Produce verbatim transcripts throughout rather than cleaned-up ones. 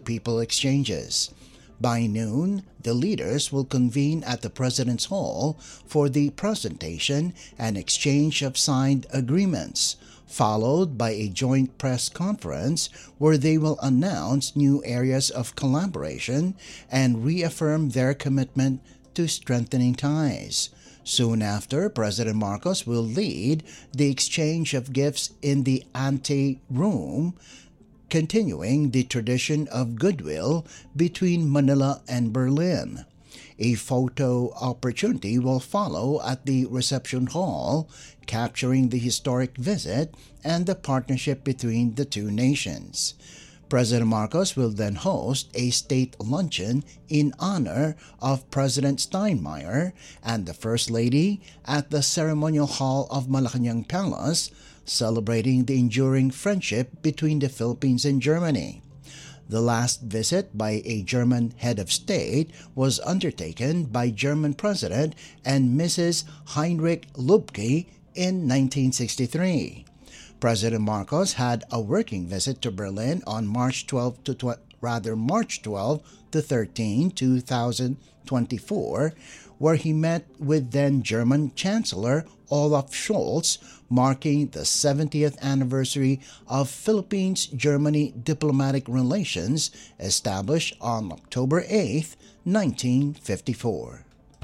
people exchanges. By noon, the leaders will convene at the President's Hall for the presentation and exchange of signed agreements, followed by a joint press conference where they will announce new areas of collaboration and reaffirm their commitment to strengthening ties. Soon after, President Marcos will lead the exchange of gifts in the ante room, continuing the tradition of goodwill between Manila and Berlin. A photo opportunity will follow at the reception hall, capturing the historic visit and the partnership between the two nations. President Marcos will then host a state luncheon in honor of President Steinmeier and the First Lady at the Ceremonial Hall of Malacanang Palace, celebrating the enduring friendship between the Philippines and Germany. The last visit by a German head of state was undertaken by German President and Missus Heinrich Lübke in nineteen sixty-three. President Marcos had a working visit to Berlin on March twelfth to tw- rather March twelfth to thirteenth, two thousand twenty-four, where he met with then German Chancellor Olaf Scholz, marking the seventieth anniversary of Philippines-Germany diplomatic relations established on October eighth, nineteen fifty-four.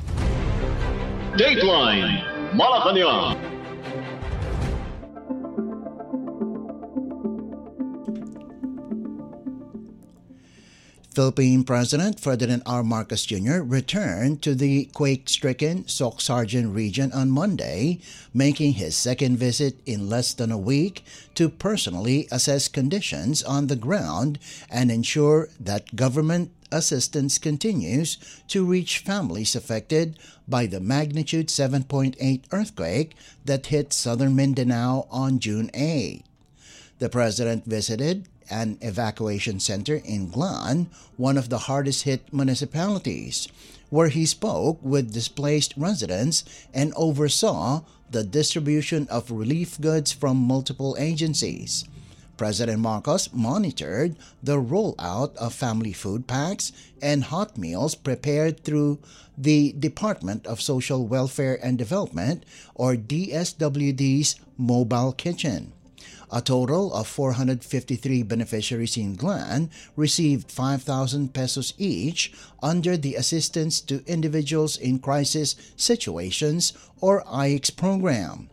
Dateline Malacanang. Philippine President Ferdinand R. Marcos Junior returned to the quake-stricken Soc-Sargent region on Monday, making his second visit in less than a week to personally assess conditions on the ground and ensure that government assistance continues to reach families affected by the magnitude seven point eight earthquake that hit southern Mindanao on June eighth. The President visited an evacuation center in Glan, one of the hardest-hit municipalities, where he spoke with displaced residents and oversaw the distribution of relief goods from multiple agencies. President Marcos monitored the rollout of family food packs and hot meals prepared through the Department of Social Welfare and Development, or D S W D's mobile kitchen. A total of four hundred fifty-three beneficiaries in Glan received five thousand pesos each under the Assistance to Individuals in Crisis Situations, or I X program.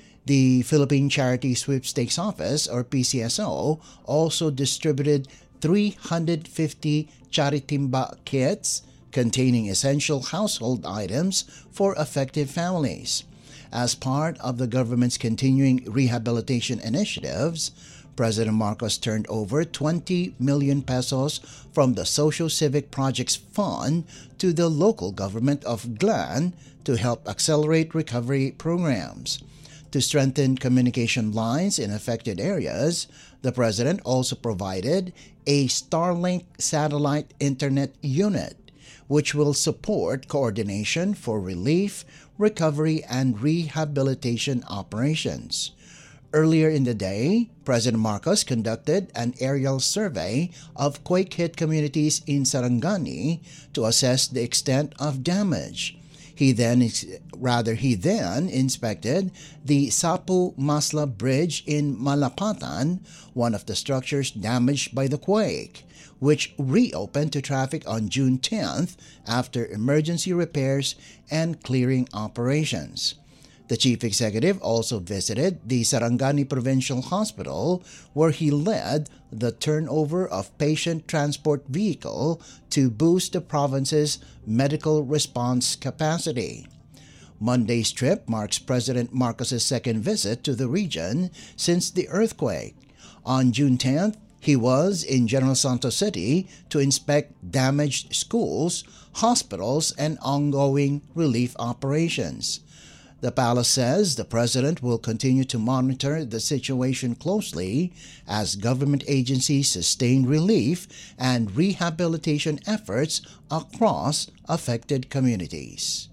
The Philippine Charity Sweepstakes Office, or P C S O, also distributed three hundred fifty Charitimba kits containing essential household items for affected families. As part of the government's continuing rehabilitation initiatives, President Marcos turned over twenty million pesos from the Social Civic Projects Fund to the local government of Glan to help accelerate recovery programs. To strengthen communication lines in affected areas, the President also provided a Starlink satellite internet unit, which will support coordination for relief, recovery, and rehabilitation operations. Earlier in the day, President Marcos conducted an aerial survey of quake-hit communities in Sarangani to assess the extent of damage. He then, rather, he then inspected the Sapu Masla Bridge in Malapatan, one of the structures damaged by the quake, which reopened to traffic on June tenth after emergency repairs and clearing operations. The chief executive also visited the Sarangani Provincial Hospital, where he led the turnover of patient transport vehicle to boost the province's medical response capacity. Monday's trip marks President Marcos' second visit to the region since the earthquake. On June tenth, he was in General Santos City to inspect damaged schools, hospitals, and ongoing relief operations. The palace says the president will continue to monitor the situation closely as government agencies sustain relief and rehabilitation efforts across affected communities.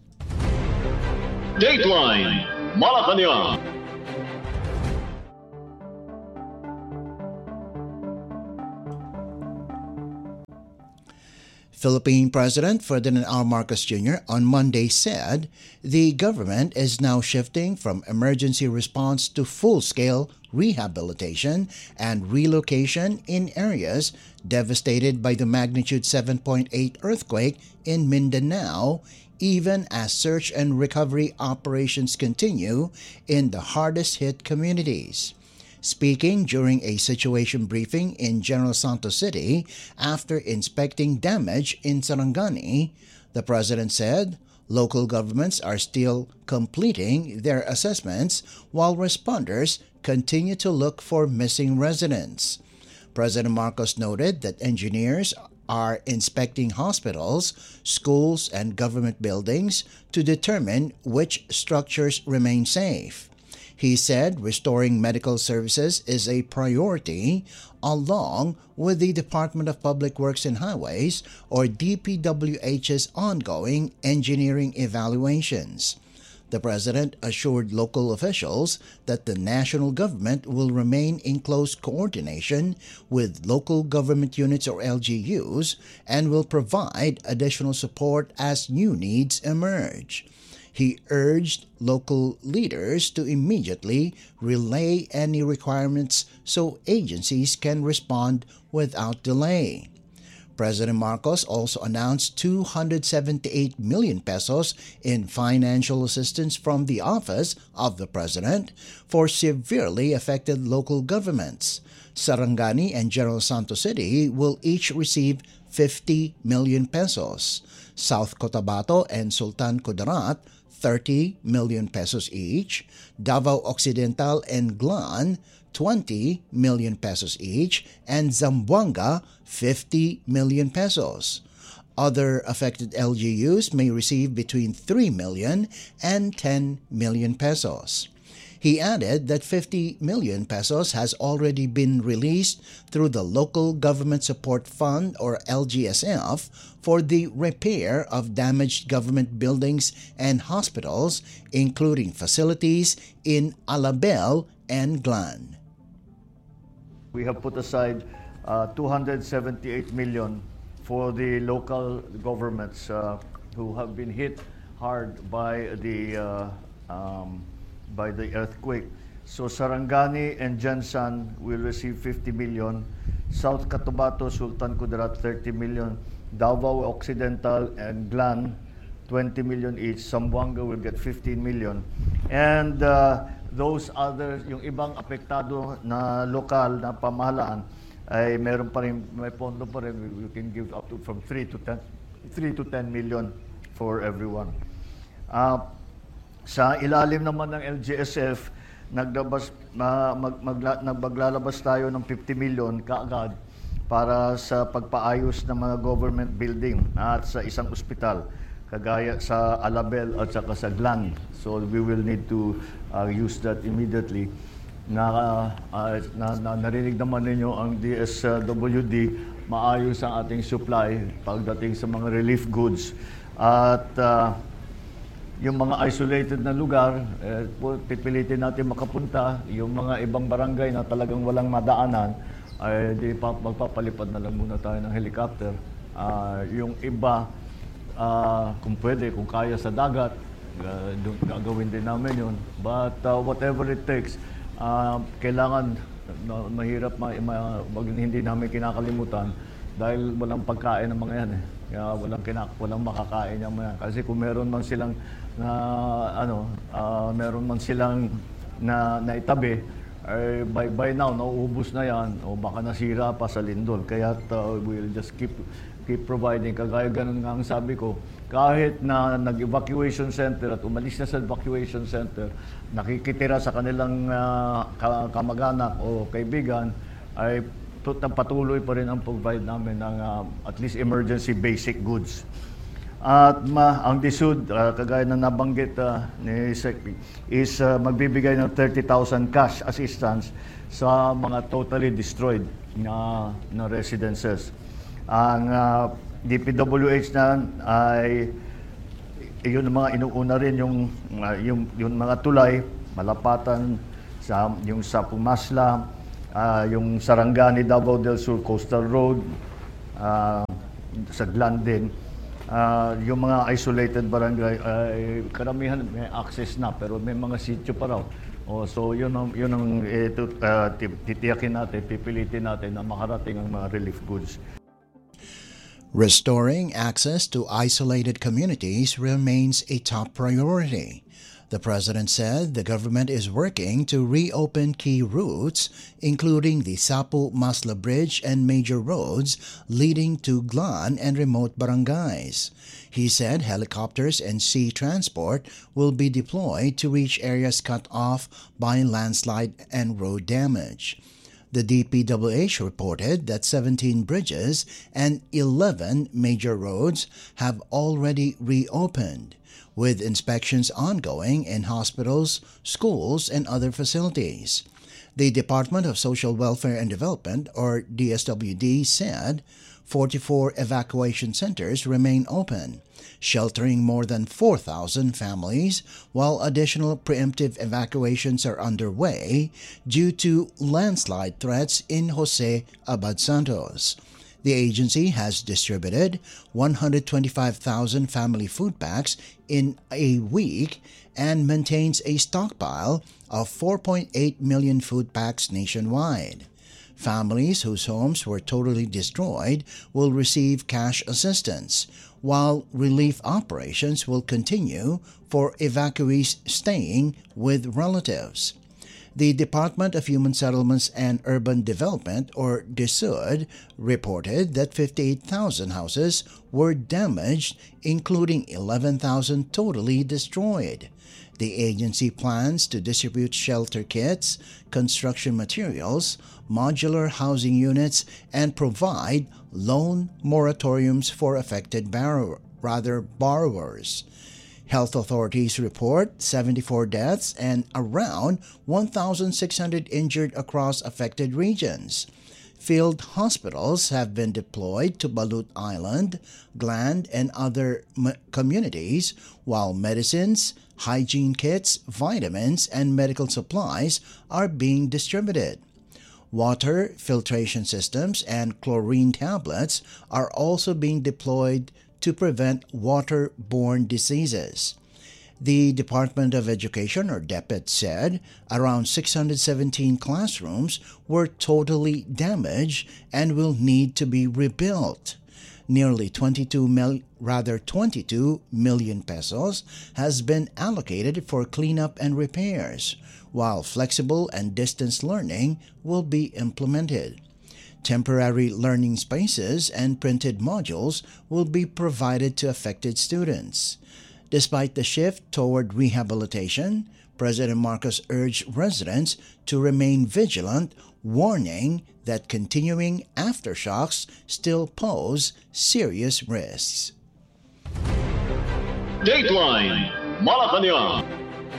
Dateline Malacanang. Philippine President Ferdinand R. Marcos Junior on Monday said the government is now shifting from emergency response to full-scale rehabilitation and relocation in areas devastated by the magnitude seven point eight earthquake in Mindanao, even as search and recovery operations continue in the hardest-hit communities. Speaking during a situation briefing in General Santos City after inspecting damage in Sarangani, the president said local governments are still completing their assessments while responders continue to look for missing residents. President Marcos noted that engineers are inspecting hospitals, schools, and government buildings to determine which structures remain safe. He said restoring medical services is a priority along with the Department of Public Works and Highways or D P W H's ongoing engineering evaluations. The president assured local officials that the national government will remain in close coordination with local government units or L G Us and will provide additional support as new needs emerge. He urged local leaders to immediately relay any requirements so agencies can respond without delay. President Marcos also announced two hundred seventy-eight million pesos in financial assistance from the Office of the President for severely affected local governments. Sarangani and General Santos City will each receive fifty million pesos. South Cotabato and Sultan Kudarat thirty million pesos each, Davao Occidental and Glan twenty million pesos each, and Zamboanga fifty million pesos. Other affected L G Us may receive between three million and ten million pesos. He added that fifty million pesos has already been released through the Local Government Support Fund or L G S F for the repair of damaged government buildings and hospitals, including facilities in Alabel and Glan. We have put aside uh, two hundred seventy-eight million for the local governments uh, who have been hit hard by the uh, um, by the earthquake. So Sarangani and Jansan will receive fifty million, South Cotabato, Sultan Kudarat thirty million, Davao Occidental and Glan twenty million each, Zamboanga will get fifteen million. And uh, those others, yung ibang apektado na lokal na pamahalaan, ay meron pa rin, may pondo pa rin, we can give up to from three to ten million for everyone. Uh, Sa ilalim naman ng L G S F, naglabas, uh, mag, mag, maglalabas tayo ng fifty million kaagad para sa pagpaayos ng mga government building at sa isang ospital, kagaya sa Alabel at saka sa Glan. So we will need to uh, use that immediately. Na, uh, na, na, narinig naman ninyo ang D S W D, maayos ang ating supply pagdating sa mga relief goods. At uh, yung mga isolated na lugar, eh, pipilitin natin makapunta. Yung mga ibang barangay na talagang walang madaanan, ay di pa, magpapalipad na lang muna tayo ng helicopter. Uh, yung iba, uh, kung pwede, kung kaya sa dagat, uh, gagawin din namin yun. But uh, whatever it takes, uh, kailangan, uh, mahirap, ma, ma, hindi namin kinakalimutan dahil walang pagkain ng mga yan eh. Kaya walang kinak, walang makakain yung mga. Kasi kung meron man silang na ano, uh, meron man silang na naitabi, ay by by now nauubos na yan o baka nasira pa sa lindol. Kaya uh, we'll just keep keep providing. Kagaya ganun nga ang sabi ko, kahit na nag-evacuation center at umalis na sa evacuation center, nakikitira sa kanilang uh, kamag-anak o kaibigan, ay patuloy pa rin ang provide namin ng uh, at least emergency basic goods. At ma, ang D S U D, uh, kagaya na nabanggit uh, ni Secretary, is uh, magbibigay ng thirty thousand cash assistance sa mga totally destroyed na, na residences. Ang uh, D P W H na ay yun mga inuuna rin yung, uh, yung, yung mga tulay, malapatan, sa, yung sa Pumasla, Uh, yung Sarangani, Davao del Sur Coastal Road, uh, sa Glandin. Uh, yung mga isolated barangay, ay karamihan may access na, pero may mga sitio pa raw. Oh, so yun ang, yun ang ito, uh, titiyakin natin, pipilitin natin na makarating ang mga relief goods. Restoring access to isolated communities remains a top priority. The president said the government is working to reopen key routes, including the Sapu-Masla Bridge and major roads leading to Glan and remote barangays. He said helicopters and sea transport will be deployed to reach areas cut off by landslide and road damage. The D P W H reported that seventeen bridges and eleven major roads have already reopened, with inspections ongoing in hospitals, schools, and other facilities. The Department of Social Welfare and Development, or D S W D, said forty-four evacuation centers remain open, sheltering more than four thousand families, while additional preemptive evacuations are underway due to landslide threats in Jose Abad Santos. The agency has distributed one hundred twenty-five thousand family food packs in a week and maintains a stockpile of four point eight million food packs nationwide. Families whose homes were totally destroyed will receive cash assistance, while relief operations will continue for evacuees staying with relatives. The Department of Human Settlements and Urban Development, or DSUD, reported that fifty-eight thousand houses were damaged, including eleven thousand totally destroyed. The agency plans to distribute shelter kits, construction materials, modular housing units, and provide loan moratoriums for affected borrower, rather borrowers. Health authorities report seventy-four deaths and around one thousand six hundred injured across affected regions. Field hospitals have been deployed to Balut Island, Gland, and other m- communities, while medicines, hygiene kits, vitamins, and medical supplies are being distributed. Water filtration systems and chlorine tablets are also being deployed to prevent waterborne diseases. The Department of Education, or DepEd, said around six hundred seventeen classrooms were totally damaged and will need to be rebuilt. Nearly twenty-two mil, rather twenty-two million pesos has been allocated for cleanup and repairs, while flexible and distance learning will be implemented. Temporary learning spaces and printed modules will be provided to affected students. Despite the shift toward rehabilitation, President Marcos urged residents to remain vigilant, warning that continuing aftershocks still pose serious risks. Dateline Malacanang.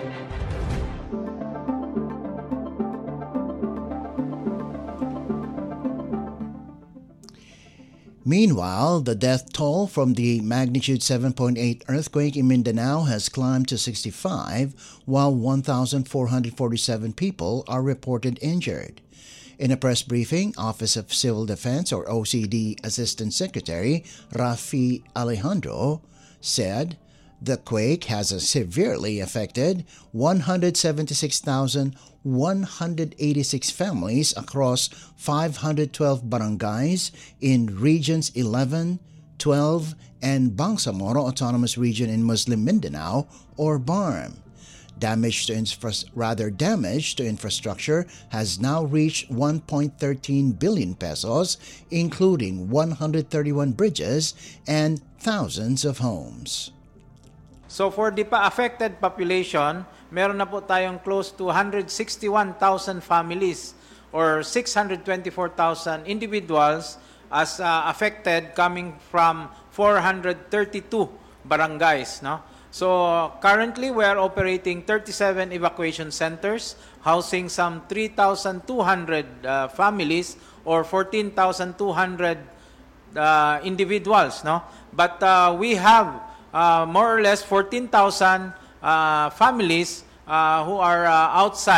Meanwhile, the death toll from the magnitude seven point eight earthquake in Mindanao has climbed to sixty-five, while one thousand four hundred forty-seven people are reported injured. In a press briefing, Office of Civil Defense, or O C D, Assistant Secretary Rafi Alejandro said the quake has severely affected one hundred seventy-six thousand one hundred eighty-six families across five hundred twelve barangays in Regions eleven, twelve, and Bangsamoro Autonomous Region in Muslim Mindanao, or B A R M. Damage to infra- rather damage to infrastructure has now reached one point one three billion pesos, including one hundred thirty-one bridges and thousands of homes. So for the affected population, meron na po tayong close to one hundred sixty-one thousand families or six hundred twenty-four thousand individuals as uh, affected, coming from four hundred thirty-two barangays, no? So currently we are operating thirty-seven evacuation centers housing some three thousand two hundred uh, families or fourteen thousand two hundred uh, individuals, no? But uh, we have Uh, more or less fourteen thousand uh, families uh, who are uh, outside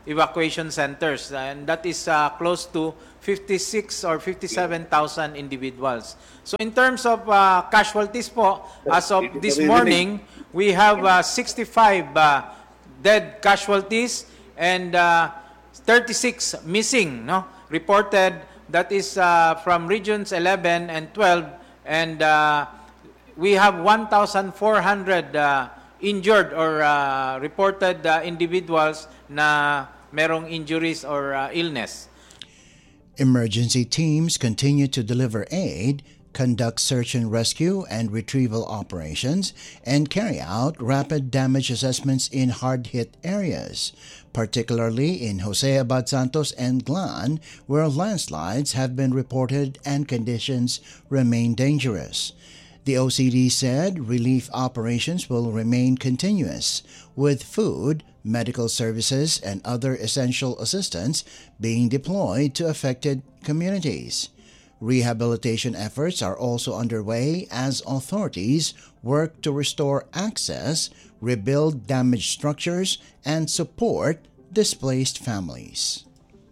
evacuation centers, and that is uh, close to fifty-six or fifty-seven thousand individuals. So in terms of uh, casualties po, as of this morning, we have uh, sixty-five uh, dead casualties and uh, thirty-six missing, no, reported. That is uh, from regions eleven and twelve, and uh, we have one thousand four hundred uh, injured or uh, reported uh, individuals na merong injuries or uh, illness. Emergency teams continue to deliver aid, conduct search and rescue and retrieval operations, and carry out rapid damage assessments in hard-hit areas, particularly in Jose Abad Santos and Glan, where landslides have been reported and conditions remain dangerous. The O C D said relief operations will remain continuous, with food, medical services, and other essential assistance being deployed to affected communities. Rehabilitation efforts are also underway as authorities work to restore access, rebuild damaged structures, and support displaced families.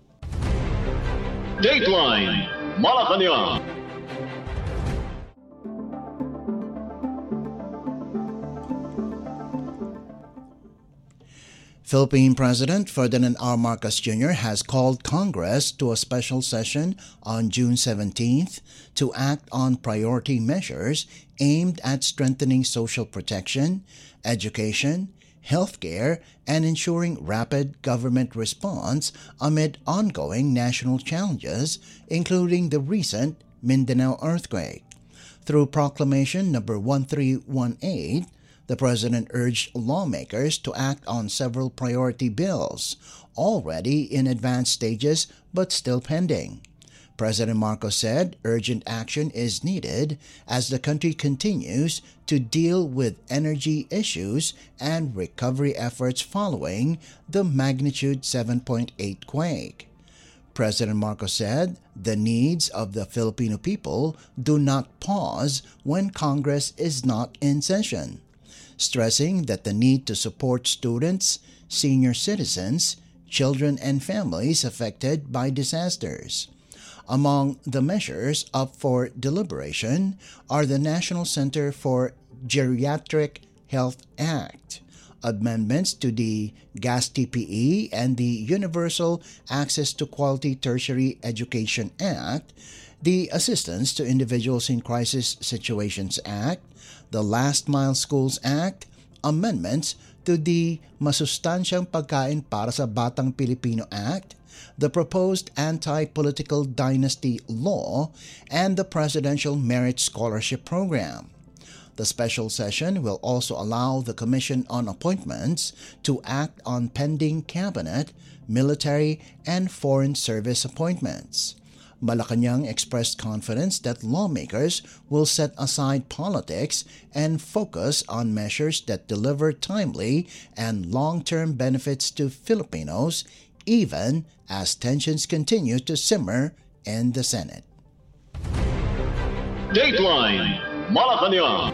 Dateline Malacanang. Philippine President Ferdinand R. Marcos Junior has called Congress to a special session on June seventeenth to act on priority measures aimed at strengthening social protection, education, healthcare, and ensuring rapid government response amid ongoing national challenges, including the recent Mindanao earthquake. Through Proclamation number one three one eight, the President urged lawmakers to act on several priority bills, already in advanced stages but still pending. President Marcos said urgent action is needed as the country continues to deal with energy issues and recovery efforts following the magnitude seven point eight quake. President Marcos said the needs of the Filipino people do not pause when Congress is not in session, stressing that the need to support students, senior citizens, children, and families affected by disasters. Among the measures up for deliberation are the National Center for Geriatric Health Act, amendments to the G A S T P E and the Universal Access to Quality Tertiary Education Act, the Assistance to Individuals in Crisis Situations Act, the Last Mile Schools Act, amendments to the Masustansyang Pagkain para sa Batang Pilipino Act, the proposed Anti-Political Dynasty Law, and the Presidential Merit Scholarship Program. The special session will also allow the Commission on Appointments to act on pending cabinet, military, and foreign service appointments. Malacanang expressed confidence that lawmakers will set aside politics and focus on measures that deliver timely and long-term benefits to Filipinos, even as tensions continue to simmer in the Senate. Dateline Malacanang.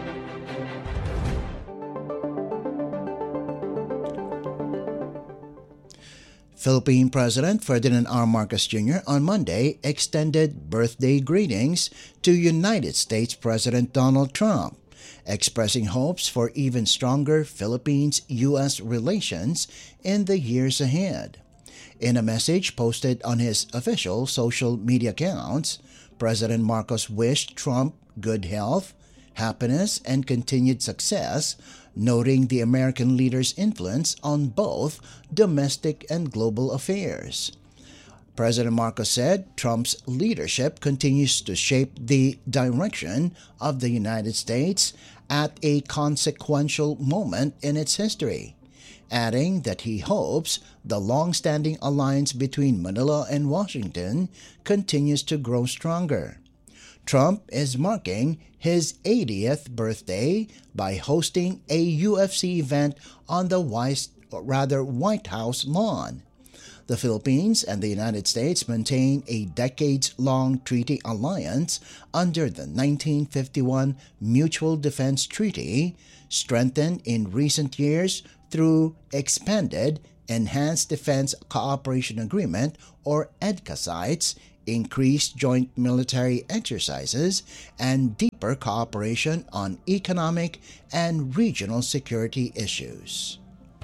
Philippine President Ferdinand R. Marcos Junior on Monday extended birthday greetings to United States President Donald Trump, expressing hopes for even stronger Philippines-U S relations in the years ahead. In a message posted on his official social media accounts, President Marcos wished Trump good health, happiness, and continued success, noting the American leader's influence on both domestic and global affairs. President Marcos said Trump's leadership continues to shape the direction of the United States at a consequential moment in its history, adding that he hopes the long-standing alliance between Manila and Washington continues to grow stronger. Trump is marking his eightieth birthday by hosting a U F C event on the White, or rather White House lawn. The Philippines and the United States maintain a decades-long treaty alliance under the nineteen fifty-one Mutual Defense Treaty, strengthened in recent years through expanded Enhanced Defense Cooperation Agreement or EDCA sites, increased joint military exercises, and deeper cooperation on economic and regional security issues.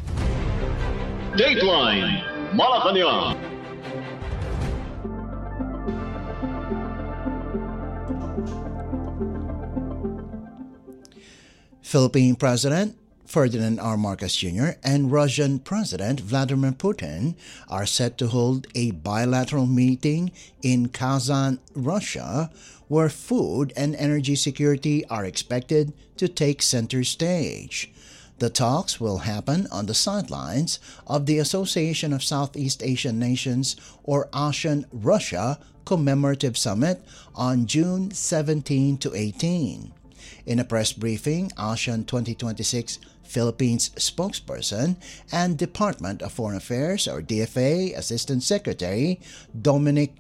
Dateline Malacanang. Philippine President Ferdinand R. Marcos Junior and Russian President Vladimir Putin are set to hold a bilateral meeting in Kazan, Russia, where food and energy security are expected to take center stage. The talks will happen on the sidelines of the Association of Southeast Asian Nations or ASEAN-Russia Commemorative Summit on June seventeenth to eighteenth. In a press briefing, ASEAN twenty twenty-six Philippines spokesperson and Department of Foreign Affairs or D F A Assistant Secretary Dominic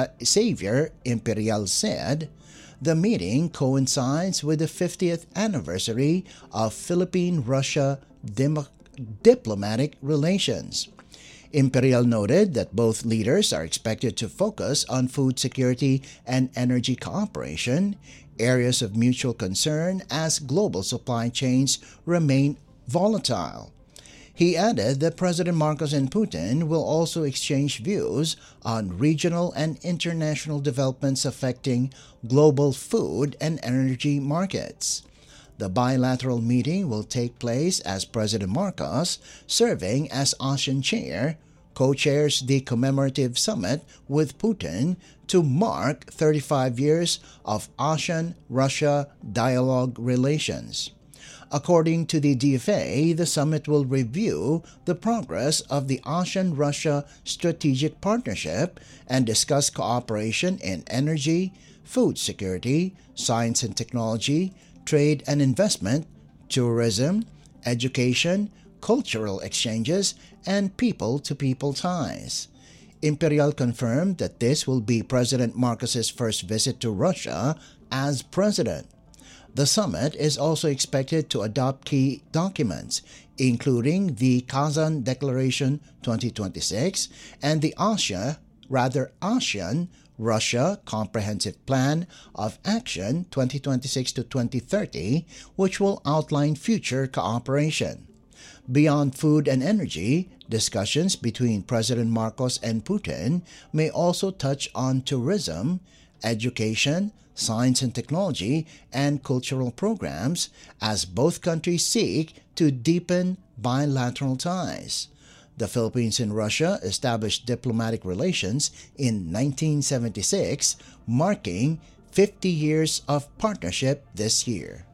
Xavier Imperial said, the meeting coincides with the fiftieth anniversary of Philippine-Russia dim- diplomatic relations. Imperial noted that both leaders are expected to focus on food security and energy cooperation, areas of mutual concern as global supply chains remain volatile. He added that President Marcos and Putin will also exchange views on regional and international developments affecting global food and energy markets. The bilateral meeting will take place as President Marcos, serving as ASEAN chair, co-chairs the commemorative summit with Putin to mark thirty-five years of ASEAN-Russia dialogue relations. According to the D F A, the summit will review the progress of the ASEAN-Russia strategic partnership and discuss cooperation in energy, food security, science and technology, trade and investment, tourism, education, cultural exchanges, and people-to-people ties. Imperial confirmed that this will be President Marcos's first visit to Russia as president. The summit is also expected to adopt key documents, including the Kazan Declaration twenty twenty-six and the ASEAN, rather ASEAN, Russia Comprehensive Plan of Action twenty twenty-six to twenty thirty, which will outline future cooperation. Beyond food and energy, discussions between President Marcos and Putin may also touch on tourism, education, science and technology, and cultural programs as both countries seek to deepen bilateral ties. The Philippines and Russia established diplomatic relations in nineteen seventy-six, marking fifty years of partnership this year.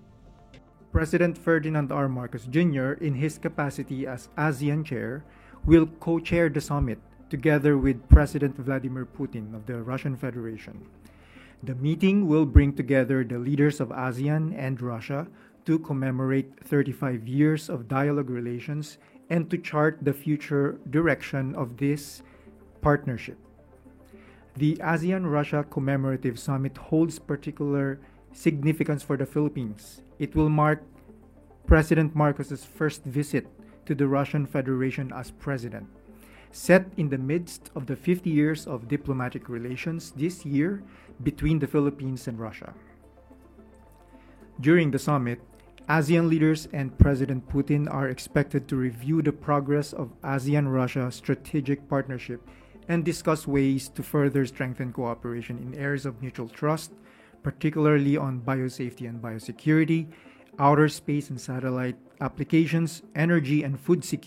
President Ferdinand R. Marcos Junior, in his capacity as ASEAN Chair, will co-chair the summit together with President Vladimir Putin of the Russian Federation. The meeting will bring together the leaders of ASEAN and Russia to commemorate thirty-five years of dialogue relations and to chart the future direction of this partnership. The ASEAN-Russia Commemorative Summit holds particular significance for the Philippines. It will mark President Marcos's first visit to the Russian Federation as president. Set in the midst of the fifty years of diplomatic relations this year between the Philippines and Russia. During the summit, ASEAN leaders and President Putin are expected to review the progress of ASEAN-Russia strategic partnership and discuss ways to further strengthen cooperation in areas of mutual trust, particularly on biosafety and biosecurity, outer space and satellite applications, energy and food security,